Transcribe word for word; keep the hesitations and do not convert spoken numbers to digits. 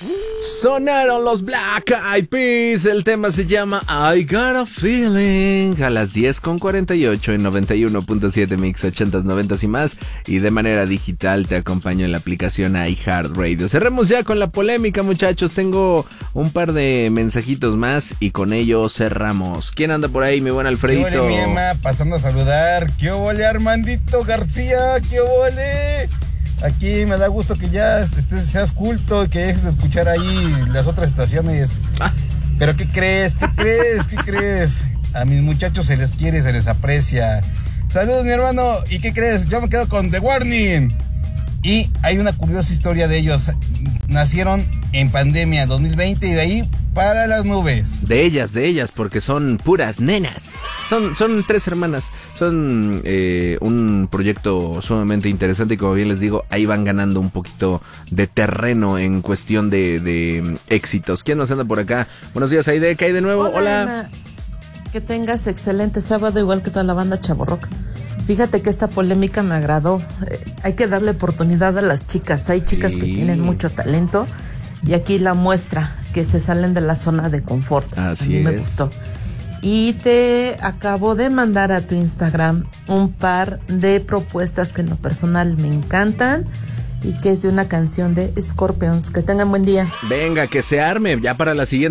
Sonaron los Black Eyed Peas. El tema se llama I Got a Feeling. A las diez con cuarenta y ocho en noventa y uno punto siete Mix ochentas, noventas y más. Y de manera digital te acompaño en la aplicación iHeartRadio. Cerremos ya con la polémica, muchachos. Tengo un par de mensajitos más y con ello cerramos. ¿Quién anda por ahí, mi buen Alfredito? ¿Qué ole, mi Emma? Pasando a saludar. ¿Qué ole, Armandito García? ¿Qué ole? Aquí me da gusto que ya estés, seas culto y que dejes de escuchar ahí las otras estaciones. Ah. Pero ¿qué crees? ¿Qué crees? ¿Qué crees? A mis muchachos se les quiere, se les aprecia. Saludos, mi hermano. ¿Y qué crees? Yo me quedo con The Warning. Y hay una curiosa historia de ellos. Nacieron en pandemia dos mil veinte y de ahí para las nubes. De ellas, de ellas, porque son puras nenas. Son, son tres hermanas. Son eh, un proyecto sumamente interesante y como bien les digo, ahí van ganando un poquito de terreno en cuestión de, de éxitos. ¿Quién nos anda por acá? Buenos días, Aide, ¿qué hay de nuevo? Hola. Hola. Ana. Que tengas excelente sábado, igual que toda la banda Chavorrock. Fíjate que esta polémica me agradó. Eh, hay que darle oportunidad a las chicas. Hay chicas sí. que tienen mucho talento y aquí la muestra que se salen de la zona de confort. Así a mí es. me gustó. Y te acabo de mandar a tu Instagram un par de propuestas que en lo personal me encantan y que es de una canción de Scorpions. Que tengan buen día. Venga, que se arme ya para la siguiente.